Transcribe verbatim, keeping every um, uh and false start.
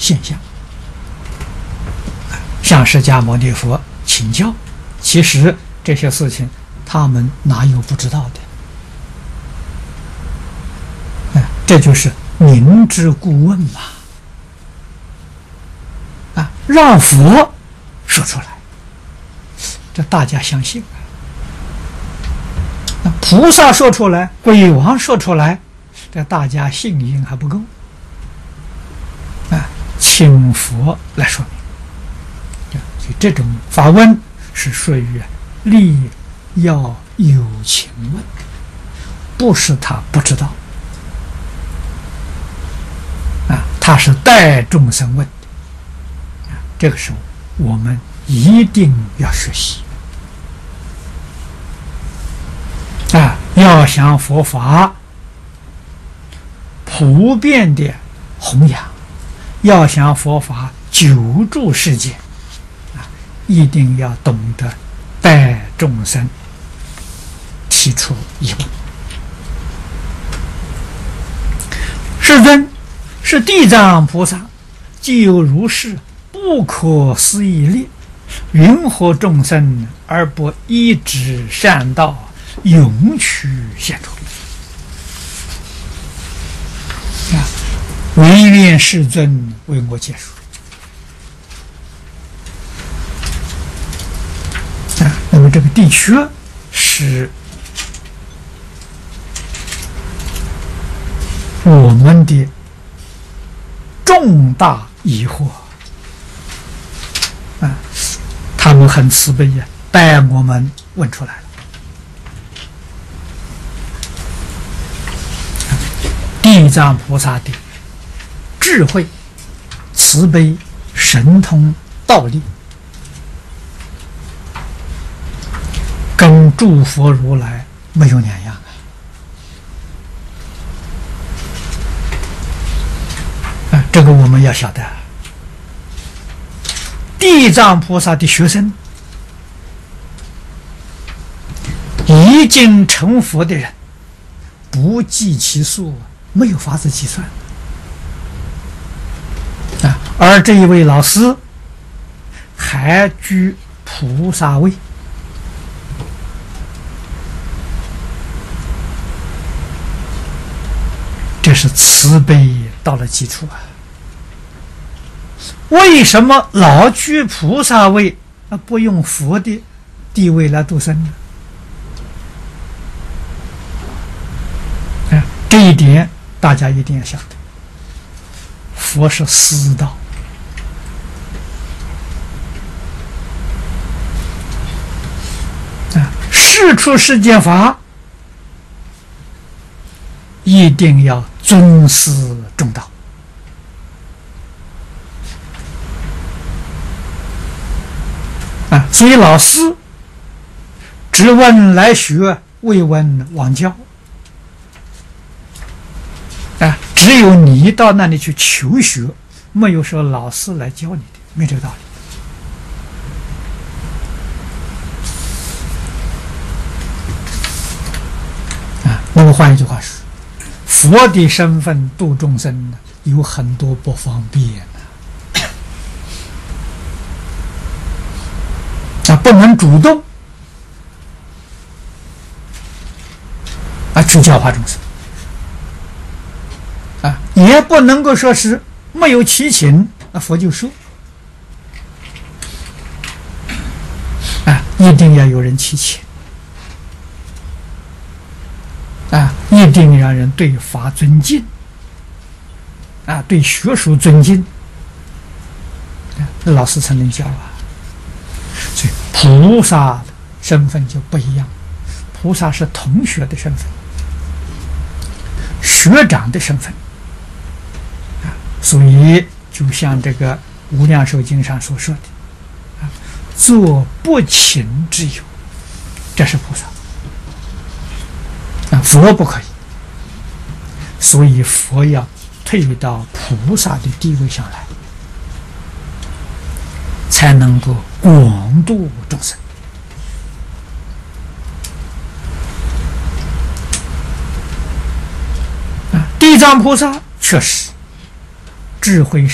现象，向释迦牟尼佛请教。其实这些事情他们哪有不知道的？啊，这就是明知故问嘛。啊，让佛说出来，这大家相信啊。菩萨说出来，鬼王说出来，这大家信心还不够啊，请佛来说明。所以这种法问是属于力要有情问，不是他不知道啊，他是带众生问的啊。这个时候我们一定要学习啊，要想佛法普遍的弘扬，要想佛法久住世界啊，一定要懂得带众生提出疑问。世尊，是地藏菩萨既有如是不可思议力，云何众生而不依止善道，永取现出？啊，唯愿世尊为我解说。啊，那么这个的确是我们的重大疑惑啊，他们很慈悲呀，带我们问出来了。地藏菩萨的智慧、慈悲、神通、道力，跟诸佛如来没有两样啊！啊，这个我们要晓得，地藏菩萨的学生，已经成佛的人，不计其数，没有法子计算啊！而这一位老师还居菩萨位，这是慈悲到了基础啊！为什么老居菩萨位啊，不用佛的地位来度生呢？啊，这一点大家一定要晓得，佛是私道啊，世出世间法一定要尊师重道啊，所以老师只问来学，未问往教啊，只有你到那里去求学，没有说老师来教你的，没这个道理啊。那么换一句话说，佛的身份度众生有很多不方便啊，不能主动啊去教化众生啊，也不能够说是没有祈请啊佛就说啊，一定要有人祈请啊，一定让人对法尊敬啊，对学术尊敬啊，老师才能教啊。所以菩萨的身份就不一样，菩萨是同学的身份，学长的身份啊，所以就像这个《无量寿经》上所说的啊，做不请之友，这是菩萨啊，佛不可以，所以佛要退到菩萨的地位上来，才能够广度众生啊！地藏菩萨确实智慧